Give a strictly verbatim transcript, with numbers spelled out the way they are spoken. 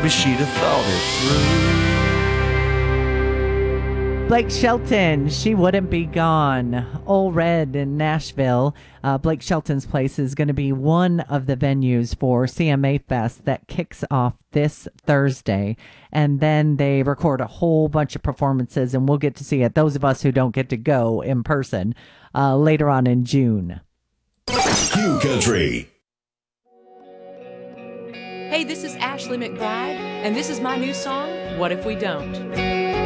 maybe she'd have thought it through. Blake Shelton, She Wouldn't Be Gone. Old Red in Nashville. Uh, Blake Shelton's Place is going to be one of the venues for C M A Fest that kicks off this Thursday. And then they record a whole bunch of performances, and we'll get to see it, those of us who don't get to go in person, uh, later on in June. Q Country. Hey, this is Ashley McBride, and this is my new song, What If We Don't?